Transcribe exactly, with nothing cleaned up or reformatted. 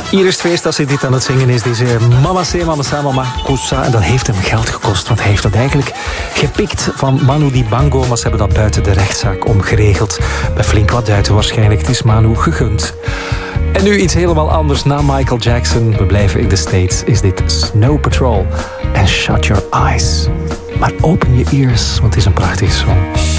Hier is het feest als hij dit aan het zingen is. Deze Mama Se, Mama Sa, Mama Kusa. En dat heeft hem geld gekost, want hij heeft dat eigenlijk gepikt van Manu Dibango. Maar ze hebben dat buiten de rechtszaak omgeregeld. Bij flink wat duiten waarschijnlijk. Het is Manu gegund. En nu iets helemaal anders na Michael Jackson. We blijven in de States. Is dit Snow Patrol en Shut Your Eyes. Maar open je ears, want het is een prachtige song.